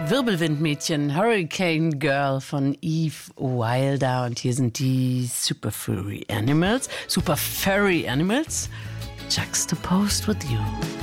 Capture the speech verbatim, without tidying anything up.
Wirbelwindmädchen, Hurricane Girl von Eve Wilder. Und hier sind die Super Furry Animals, Super Furry Animals, juxtaposed with you.